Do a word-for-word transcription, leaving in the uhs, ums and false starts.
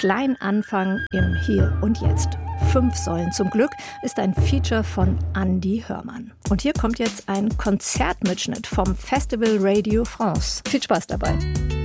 Klein anfangen im Hier und Jetzt. Fünf Säulen zum Glück ist ein Feature von Andi Hörmann. Und hier kommt jetzt ein Konzertmitschnitt vom Festival Radio France. Viel Spaß dabei.